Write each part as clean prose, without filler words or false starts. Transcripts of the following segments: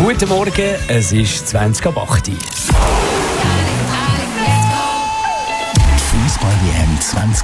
Guten Morgen, es ist 20 ab 8 Uhr. Fußball-WM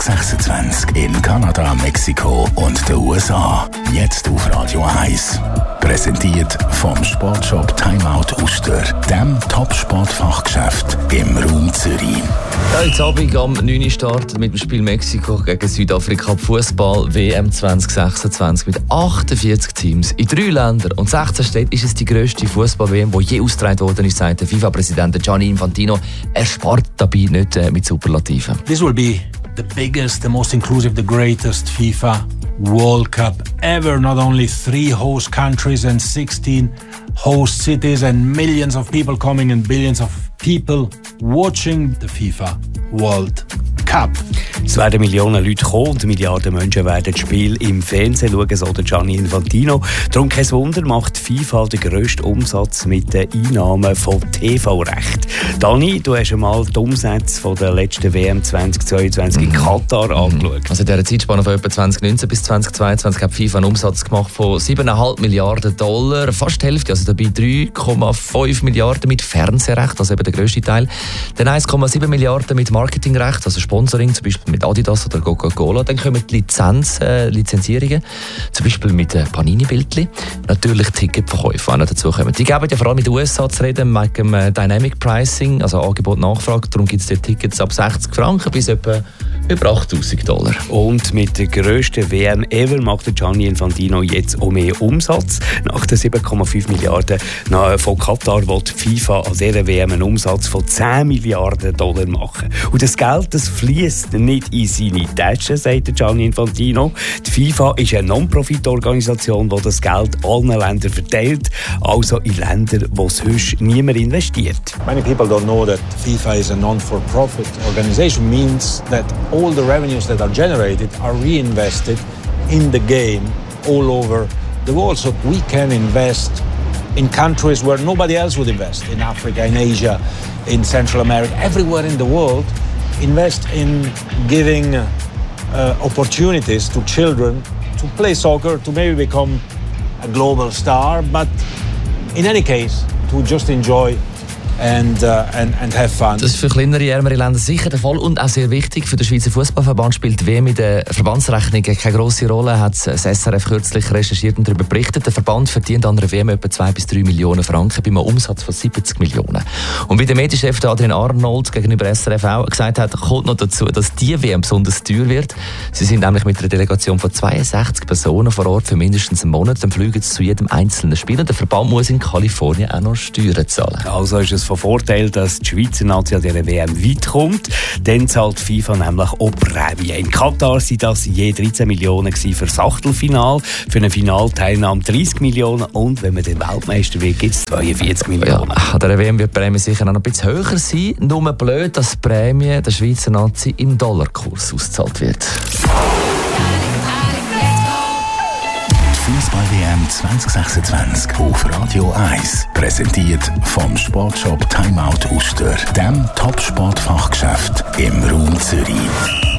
2026 in Kanada, Mexiko und den USA. Jetzt auf Radio 1. Präsentiert vom Sportshop Timeout Uster, dem Top-Sportfachgeschäft im Raum Zürich. Heute Abend am 9 Uhr startet mit dem Spiel Mexiko gegen Südafrika Fußball WM 2026 mit 48 Teams in 3 Ländern und 16 Städten. Ist es die grösste Fußball-WM, die je ausgetragen worden ist, sagt der FIFA-Präsident Gianni Infantino. Er spart dabei nicht mit Superlativen. This will be the biggest, the most inclusive, the greatest FIFA World Cup ever. Not only 3 host countries and 16 host cities and millions of people coming and billions of people watching the FIFA World Cup. Es werden Millionen Leute kommen und Milliarden Menschen werden das Spiel im Fernsehen schauen, so der Gianni Infantino. Darum kein Wunder, macht FIFA den grössten Umsatz mit den Einnahmen von TV-Recht. Dani, du hast einmal die Umsätze von der letzten WM 2022 in Katar angeschaut. Also in dieser Zeitspanne von etwa 2019 bis 2022 hat FIFA einen Umsatz gemacht von $7,5 Milliarden, fast die Hälfte, also dabei 3,5 Milliarden mit Fernsehrecht, also eben der grösste Teil. Dann 1,7 Milliarden mit Marketingrecht, also Sponsoring, zum Beispiel mit Adidas oder Coca-Cola. Dann kommen die Lizenzierungen, zum Beispiel mit Panini-Bildchen. Natürlich Ticketverkäufe, die noch dazu kommen. Die geben ja vor allem mit den USA zu reden, mit dem Dynamic Pricing, also Angebot-Nachfrage. Darum gibt es dort Tickets ab 60 Franken bis etwa über $8.000. Und mit der grössten WM ever macht der Gianni Infantino jetzt auch mehr Umsatz. Nach den 7,5 Milliarden von Katar will die FIFA an dieser WM einen Umsatz von $10 Milliarden machen. Und das Geld, das fließt nicht in seine Taschen, sagt der Gianni Infantino. Die FIFA ist eine Non-Profit-Organisation, die das Geld allen Ländern verteilt, also in Länder, wo sonst niemand investiert. Many people don't know that FIFA is a non-for-profit organization. Means that all the revenues that are generated are reinvested in the game all over the world. So we can invest in countries where nobody else would invest, in Africa, in Asia, in Central America, everywhere in the world. Invest in giving opportunities to children to play soccer, to maybe become a global star, but in any case, to just enjoy and have fun. Das ist für kleinere, ärmere Länder sicher der Fall und auch sehr wichtig. Für den Schweizer Fußballverband spielt die WM in der Verbandsrechnung keine grosse Rolle, hat das SRF kürzlich recherchiert und darüber berichtet. Der Verband verdient an einer WM etwa 2 bis 3 Millionen Franken bei einem Umsatz von 70 Millionen. Und wie der Medienchef Adrian Arnold gegenüber SRF auch gesagt hat, kommt noch dazu, dass die WM besonders teuer wird. Sie sind nämlich mit einer Delegation von 62 Personen vor Ort für mindestens einen Monat. Dann fliegen sie zu jedem einzelnen Spiel und der Verband muss in Kalifornien auch noch Steuern zahlen. Also ist es von Vorteil, dass die Schweizer Nation an dieser WM weit kommt. Dann zahlt FIFA nämlich auch Prämien. In Katar waren das je 13 Millionen für das Achtelfinale, für eine Finalteilnahme 30 Millionen und wenn man den Weltmeister wird, gibt es 42 Millionen. Ja, an der WM wird die Prämie sicher noch ein bisschen höher sein. Nur blöd, dass die Prämie der Schweizer Nazi im Dollarkurs ausgezahlt wird. Fußball-WM 2026 auf Radio 1. Präsentiert vom Sportshop Timeout Uster, dem Top-Sportfachgeschäft im Raum Zürich.